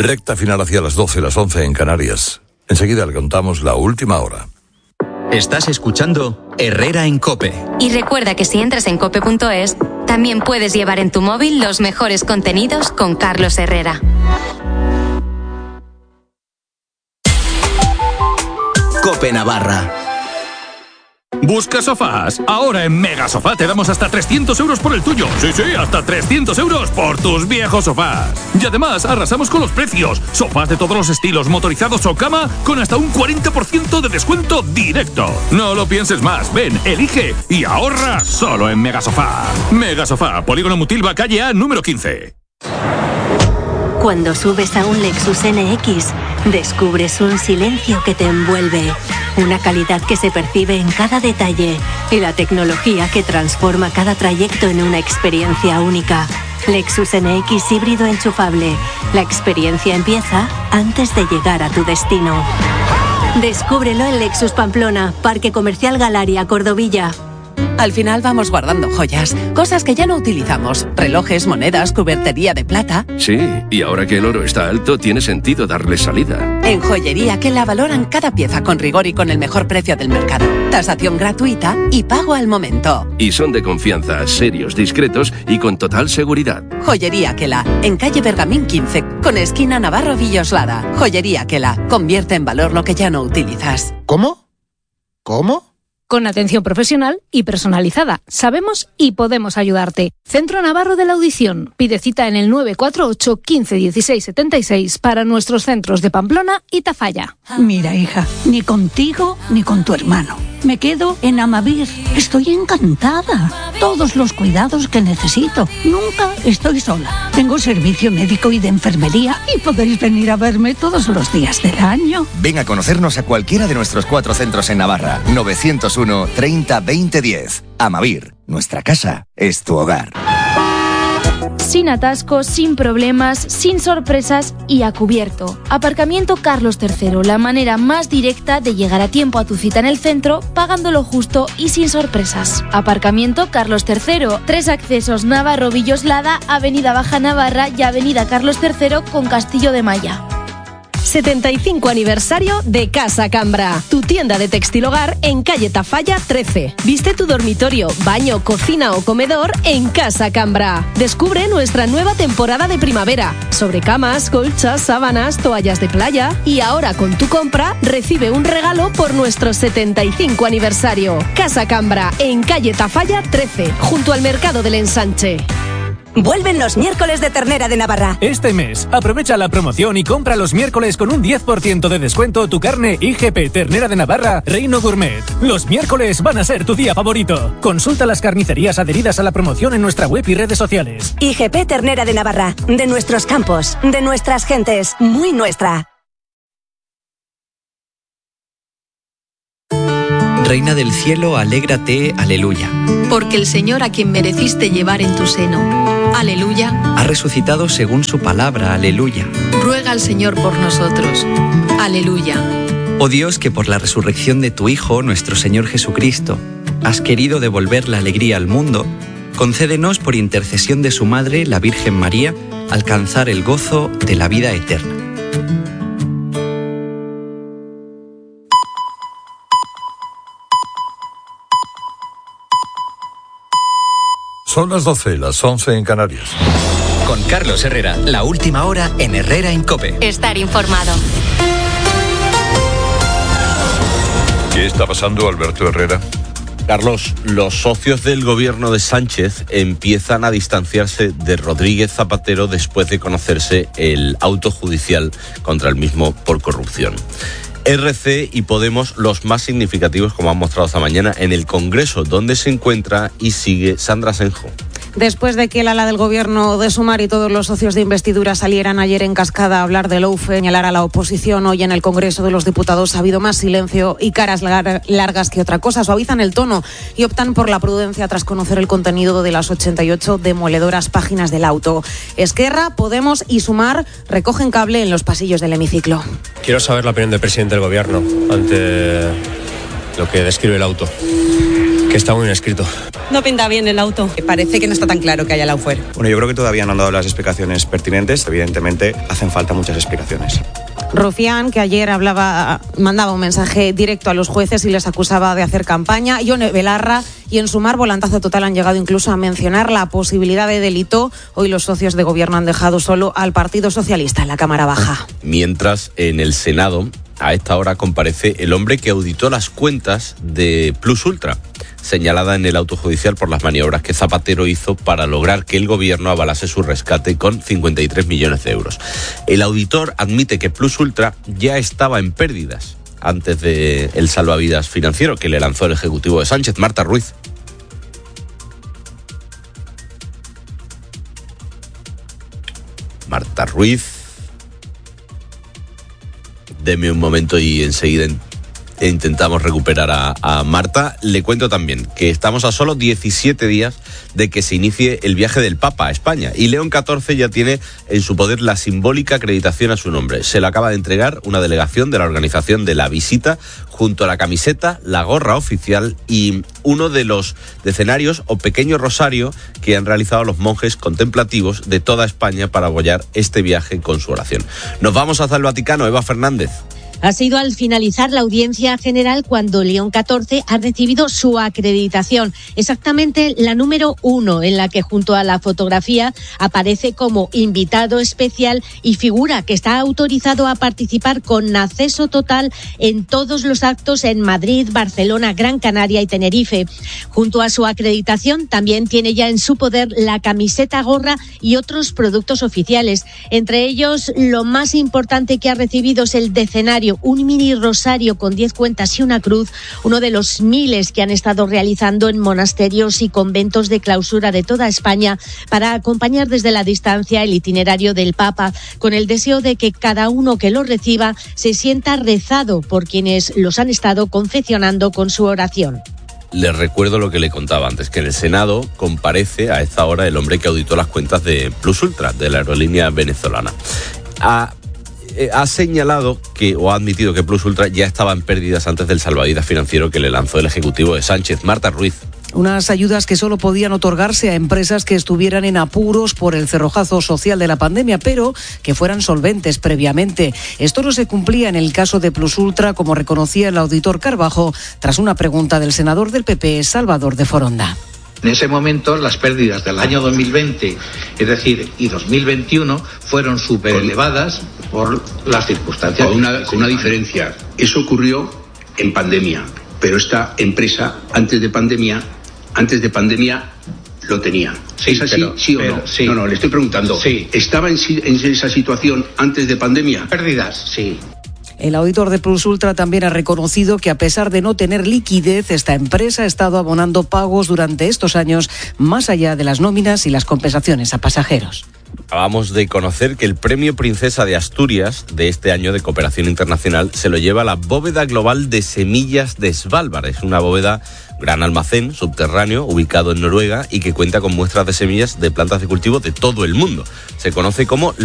Recta final hacia las 12, las 11 en Canarias. Enseguida le contamos la última hora. Estás escuchando Herrera en COPE. Y recuerda que si entras en cope.es, también puedes llevar en tu móvil los mejores contenidos con Carlos Herrera. COPE Navarra. ¿Buscas sofás? Ahora en Mega Sofá te damos hasta 300 euros por el tuyo. Sí, hasta 300 euros por tus viejos sofás. Y además arrasamos con los precios. Sofás de todos los estilos, motorizados o cama, con hasta un 40% de descuento directo. No lo pienses más. Ven, elige y ahorra solo en Mega Sofá. Mega Sofá, Polígono Mutilva, calle A, número 15. Cuando subes a un Lexus NX, descubres un silencio que te envuelve, una calidad que se percibe en cada detalle y la tecnología que transforma cada trayecto en una experiencia única. Lexus NX híbrido enchufable. La experiencia empieza antes de llegar a tu destino. Descúbrelo en Lexus Pamplona, Parque Comercial Galaria, Cordovilla. Al final vamos guardando joyas, cosas que ya no utilizamos, relojes, monedas, cubertería de plata. Sí, y ahora que el oro está alto, tiene sentido darle salida. En Joyería Aquela valoran cada pieza con rigor y con el mejor precio del mercado. Tasación gratuita y pago al momento. Y son de confianza, serios, discretos y con total seguridad. Joyería Aquela, en calle Bergamín 15, con esquina Navarro Villoslada. Joyería Aquela, convierte en valor lo que ya no utilizas. ¿Cómo? Con atención profesional y personalizada. Sabemos y podemos ayudarte. Centro Navarro de la Audición. Pide cita en el 948 15 16 76 para nuestros centros de Pamplona y Tafalla. Mira, hija, ni contigo ni con tu hermano. Me quedo en Amavir. Estoy encantada. Todos los cuidados que necesito. Nunca estoy sola. Tengo servicio médico y de enfermería y podéis venir a verme todos los días del año. Ven a conocernos a cualquiera de nuestros 4 centros en Navarra. 901 30 20 10. Amavir. Nuestra casa es tu hogar. Sin atascos, sin problemas, sin sorpresas y a cubierto. Aparcamiento Carlos III, la manera más directa de llegar a tiempo a tu cita en el centro, pagando lo justo y sin sorpresas. Aparcamiento Carlos III, 3 accesos: Navarro Villoslada, Avenida Baja Navarra y Avenida Carlos III con Castillo de Maya. 75 aniversario de Casa Cambra, tu tienda de textil hogar en calle Tafalla 13. Viste tu dormitorio, baño, cocina o comedor en Casa Cambra. Descubre nuestra nueva temporada de primavera, sobre camas, colchas, sábanas, toallas de playa, y ahora con tu compra recibe un regalo por nuestro 75 aniversario. Casa Cambra en calle Tafalla 13, junto al Mercado del Ensanche. Vuelven los miércoles de ternera de Navarra. Este mes, aprovecha la promoción y compra los miércoles con un 10% de descuento tu carne IGP Ternera de Navarra Reino Gourmet. Los miércoles van a ser tu día favorito. Consulta las carnicerías adheridas a la promoción en nuestra web y redes sociales. IGP Ternera de Navarra, de nuestros campos, de nuestras gentes, muy nuestra. Reina del cielo, alégrate, aleluya. Porque el Señor, a quien mereciste llevar en tu seno, aleluya, ha resucitado según su palabra, aleluya. Ruega al Señor por nosotros, aleluya. Oh Dios, que por la resurrección de tu Hijo, nuestro Señor Jesucristo, has querido devolver la alegría al mundo, concédenos por intercesión de su Madre, la Virgen María, alcanzar el gozo de la vida eterna. Son las 12, las 11 en Canarias. Con Carlos Herrera, la última hora en Herrera en COPE. Estar informado. ¿Qué está pasando, Alberto Herrera? Carlos, los socios del gobierno de Sánchez empiezan a distanciarse de Rodríguez Zapatero después de conocerse el auto judicial contra el mismo por corrupción. RC y Podemos, los más significativos, como han mostrado esta mañana, en el Congreso, donde se encuentra y sigue Sandra Senjo. Después de que el ala del gobierno de Sumar y todos los socios de investidura salieran ayer en cascada a hablar del Loufe, señalar a la oposición, hoy en el Congreso de los Diputados ha habido más silencio y caras largas que otra cosa. Suavizan el tono y optan por la prudencia tras conocer el contenido de las 88 demoledoras páginas del auto. Esquerra, Podemos y Sumar recogen cable en los pasillos del hemiciclo. Quiero saber la opinión del presidente del gobierno ante lo que describe el auto. Que está muy bien escrito. No pinta bien el auto. Parece que no está tan claro que haya Lawfare. Bueno, yo creo que todavía no han dado las explicaciones pertinentes. Evidentemente, hacen falta muchas explicaciones. Rufián, que ayer mandaba un mensaje directo a los jueces y les acusaba de hacer campaña. Ione Belarra y en Sumar Volantazo Total han llegado incluso a mencionar la posibilidad de delito. Hoy los socios de gobierno han dejado solo al Partido Socialista en la Cámara Baja. Mientras, en el Senado, a esta hora comparece el hombre que auditó las cuentas de Plus Ultra, señalada en el auto judicial por las maniobras que Zapatero hizo para lograr que el gobierno avalase su rescate con 53 millones de euros. El auditor admite que Plus Ultra ya estaba en pérdidas antes del salvavidas financiero que le lanzó el Ejecutivo de Sánchez. Marta Ruiz. Marta Ruiz. Deme un momento y enseguida intentamos recuperar a Marta. Le cuento también que estamos a solo 17 días de que se inicie el viaje del Papa a España y León XIV ya tiene en su poder la simbólica acreditación a su nombre. Se lo acaba de entregar una delegación de la organización de la visita junto a la camiseta, la gorra oficial y uno de los decenarios o pequeño rosario que han realizado los monjes contemplativos de toda España para apoyar este viaje con su oración. Nos vamos hasta el Vaticano. Eva Fernández. Ha sido al finalizar la audiencia general cuando León XIV ha recibido su acreditación, exactamente la número 1, en la que junto a la fotografía aparece como invitado especial y figura que está autorizado a participar con acceso total en todos los actos en Madrid, Barcelona, Gran Canaria y Tenerife. Junto a su acreditación también tiene ya en su poder la camiseta, gorra y otros productos oficiales. Entre ellos, lo más importante que ha recibido es el decenario, un mini rosario con 10 cuentas y una cruz, uno de los miles que han estado realizando en monasterios y conventos de clausura de toda España para acompañar desde la distancia el itinerario del Papa, con el deseo de que cada uno que lo reciba se sienta rezado por quienes los han estado confeccionando con su oración. Les recuerdo lo que le contaba antes, que en el Senado comparece a esta hora el hombre que auditó las cuentas de Plus Ultra, de la aerolínea venezolana. Ha señalado o ha admitido que Plus Ultra ya estaba en pérdidas antes del salvavidas financiero que le lanzó el Ejecutivo de Sánchez. Marta Ruiz. Unas ayudas que solo podían otorgarse a empresas que estuvieran en apuros por el cerrojazo social de la pandemia, pero que fueran solventes previamente. Esto no se cumplía en el caso de Plus Ultra, como reconocía el auditor Carbajo, tras una pregunta del senador del PP, Salvador de Foronda. En ese momento las pérdidas del año 2020, es decir, y 2021, fueron súper elevadas por las circunstancias. Con una diferencia, eso ocurrió en pandemia, pero esta empresa antes de pandemia lo tenía. Sí, ¿es así? ¿Sí o no? Sí. No, le estoy preguntando. Sí. ¿Estaba en esa situación antes de pandemia? Pérdidas, sí. El auditor de Plus Ultra también ha reconocido que a pesar de no tener liquidez, esta empresa ha estado abonando pagos durante estos años más allá de las nóminas y las compensaciones a pasajeros. Acabamos de conocer que el Premio Princesa de Asturias de este año de cooperación internacional se lo lleva la Bóveda Global de Semillas de Svalbard. Es una bóveda, gran almacén subterráneo ubicado en Noruega y que cuenta con muestras de semillas de plantas de cultivo de todo el mundo. Se conoce como